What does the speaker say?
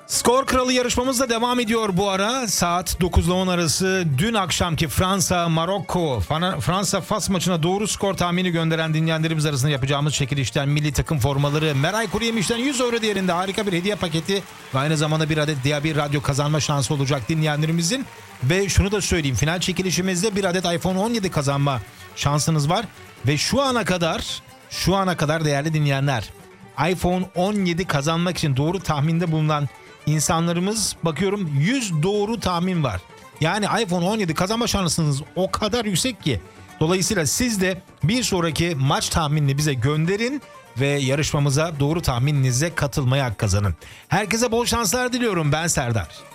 Skor Kralı yarışmamız da devam ediyor bu ara. Saat 9 ile 10 arası dün akşamki Fransa-Fas maçına doğru skor tahmini gönderen dinleyenlerimiz arasında yapacağımız çekilişten milli takım formaları, Meray Kuruyemiş'ten 100 euro değerinde harika bir hediye paketi ve aynı zamanda bir adet diğer bir radyo kazanma şansı olacak dinleyenlerimizin. Ve şunu da söyleyeyim, final çekilişimizde bir adet iPhone 17 kazanma şansınız var. Ve şu ana kadar değerli dinleyenler, iPhone 17 kazanmak için doğru tahminde bulunan İnsanlarımız bakıyorum 100 doğru tahmin var. Yani iPhone 17 kazanma şansınız o kadar yüksek ki. Dolayısıyla siz de bir sonraki maç tahminini bize gönderin ve yarışmamıza doğru tahmininizle katılmaya hak kazanın. Herkese bol şanslar diliyorum. Ben Serdar.